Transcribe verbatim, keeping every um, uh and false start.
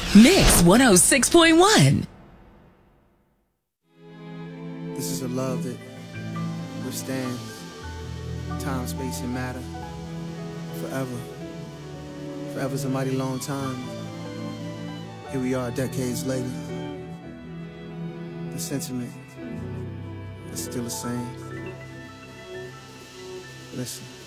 Mix one oh six point one. This is a love that withstands time, space, and matter forever. Forever's a mighty long time. Here we are decades later. The sentiment is still the same. Listen.